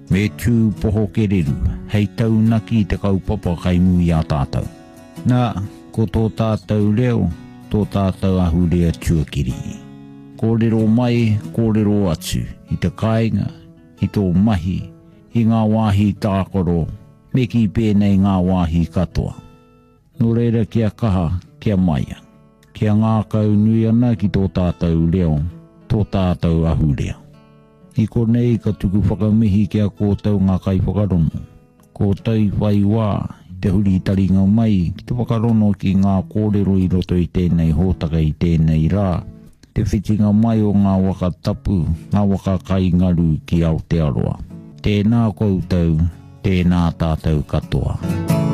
Me tū poho kereru, hei taunaki te kaupapa kai mui a tātou. Nā, ko tō tātou leo, tō tātou ahu rea tuakiri. Kōrero mai, kōrero atu, i te kāinga, i tō mahi, i ngā wāhi tākoro, me ki pēnei ngā wāhi katoa. Nō reira kia kaha, kia maia. Kia ngā kau nui ana ki tō tātou leo, tō tātou ahu rea. I konei ka tuku whakamihi kia kōtau ngā kai whakarono. Kōtau whai wā, te huri taringa mai, ki te whakarono ki ngā kōrero i roto i tēnei hōtaka i tēnei rā. Te whitinga mai o ngā waka tapu, ngā waka kai ngaru ki Aotearoa. Tēnā koutou, tēnā tātou katoa.